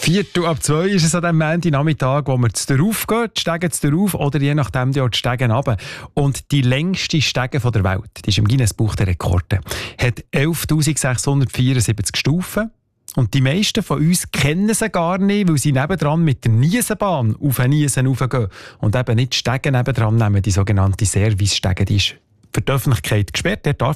1:45 ist es an diesem Montagnachmittag, wo wir zu Rauf gehen, die Stege zu Rauf oder je nachdem die Stege runter. Und die längste Stege der Welt, die ist im Guinness-Buch der Rekorde, hat 11.674 Stufen. Und die meisten von uns kennen sie gar nicht, weil sie nebendran mit der Niesenbahn auf eine Niesen raufgehen und eben nicht die Stege nebendran nehmen, die sogenannte Service-Stege. Die ist für die Öffentlichkeit gesperrt.